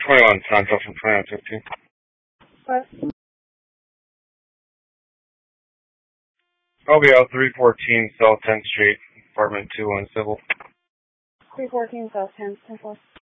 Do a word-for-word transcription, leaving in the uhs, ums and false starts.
twenty-one, Santo from twenty-one fifteen. What? O B L three fourteen, South tenth Street, apartment two one, Civil. three fourteen South tenth, Civil.